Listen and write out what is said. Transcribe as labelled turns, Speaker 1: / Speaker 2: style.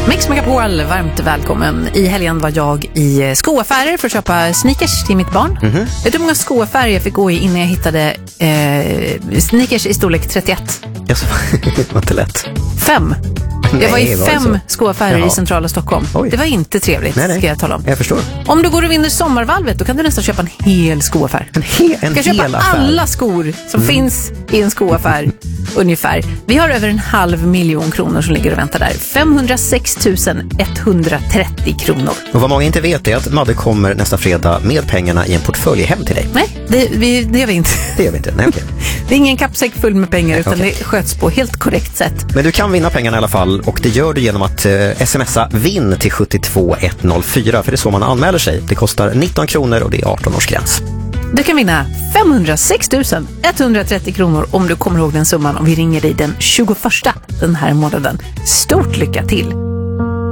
Speaker 1: Mix Megapol, varmt välkommen. I helgen var jag i skoaffärer för att köpa sneakers till mitt barn. Vet du hur många skoaffärer jag fick gå i innan jag hittade sneakers i storlek 31?
Speaker 2: Det var inte lätt.
Speaker 1: 5. Jag var i 5 skoaffärer i centrala Stockholm.
Speaker 2: Oj.
Speaker 1: Det var inte trevligt, ska jag tala om.
Speaker 2: Jag förstår.
Speaker 1: Om du går och vinner sommarvalvet, då kan du nästan köpa en hel skoaffär.
Speaker 2: Du
Speaker 1: kan köpa alla skor som finns i en skoaffär, ungefär. Vi har över 500 000 kronor som ligger och väntar där. 506 130 kronor.
Speaker 2: Och vad många inte vet är att Madde kommer nästa fredag med pengarna i en portfölj hem till dig.
Speaker 1: Nej, det gör vi inte.
Speaker 2: Det gör vi inte, nej okej.
Speaker 1: Det är ingen kappsäck full med pengar, utan det sköts på helt korrekt sätt.
Speaker 2: Men du kan vinna pengarna i alla fall, och det gör du genom att smsa vinn till 72104, för det är så man anmäler sig. Det kostar 19 kronor och det är 18-årsgräns.
Speaker 1: Du kan vinna 506 130 kronor om du kommer ihåg den summan, om vi ringer dig den 21 den här månaden. Stort lycka till!